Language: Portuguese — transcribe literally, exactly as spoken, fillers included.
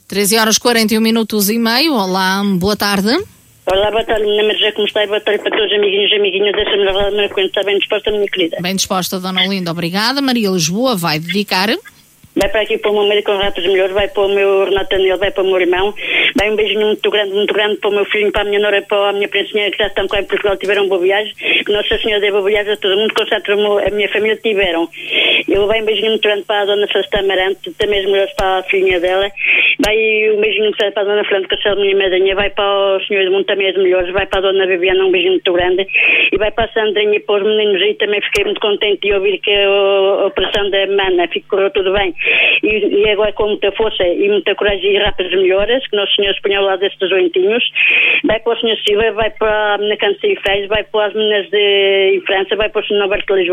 treze horas quarenta e um minutos e meio. Olá, boa tarde. Olá, boa tarde, minha Maria, como está? Boa tarde para todos os amiguinhos e amiguinhas dessa melhor Maria Coelho. Está bem disposta, minha querida? Bem disposta, Dona Olinda, obrigada. Maria Lisboa vai dedicar... Vai para aqui para o meu médico com ratos melhores, vai para o meu Renato Daniel, vai para o meu irmão, vai um beijinho muito grande, muito grande para o meu filho, para a minha nora, para a minha princesinha que já estão cá em Portugal, tiveram boa viagem, que Nossa Senhora deu boa viagem a todo mundo, com certeza a minha família tiveram. Eu vai um beijinho muito grande para a Dona Fausta Amarante, também as melhores para a filhinha dela, vai um beijinho muito grande para a Dona Fernanda Castelo, minha madrinha, vai para o Senhor do Mundo também as melhores, vai para a Dona Viviana, um beijinho muito grande, e vai para a Sandrinha e para os meninos, e também fiquei muito contente de ouvir que a operação da mana ficou tudo bem. E, e agora com muita força e muita coragem e rápidas melhoras, que Nosso Senhor se ponha ao lado destes doentinhos. Vai para o senhor Silva, vai para a menina Câncer e Fez, vai para as meninas de em França, vai para o senhor Norberto de Lisboa.